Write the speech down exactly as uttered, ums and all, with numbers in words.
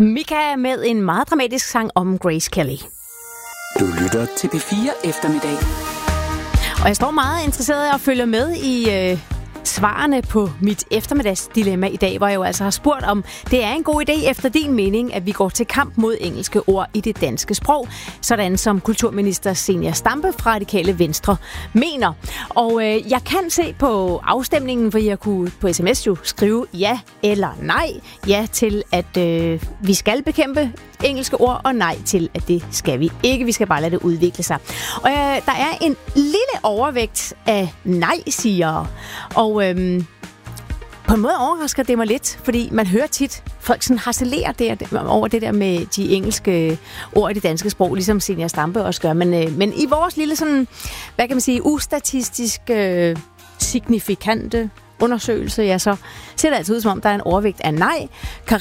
Mika med en meget dramatisk sang om Grace Kelly. Du lytter til P fire Eftermiddag. Og jeg står meget interesseret i at følge med i øh, svarene på mit eftermiddagsdilemma i dag, hvor jeg jo altså har spurgt, om det er en god idé efter din mening, at vi går til kamp mod engelske ord i det danske sprog, sådan som kulturminister Zenia Stampe fra Radikale Venstre mener. Og øh, jeg kan se på afstemningen, hvor jeg kunne på sms jo skrive ja eller nej. Ja til, at øh, vi skal bekæmpe engelske ord, og nej til, at det skal vi ikke. Vi skal bare lade det udvikle sig. Og øh, der er en lille overvægt af nej-sigere. Og øhm, på en måde overrasker det mig lidt, fordi man hører tit folk sådan harcelere der, over det der med de engelske ord i det danske sprog, ligesom Zenia Stampe også gør. Men, øh, men i vores lille sådan, hvad kan man sige, ustatistisk øh, signifikante undersøgelse, ja, så ser det altså ud, som om der er en overvægt af nej.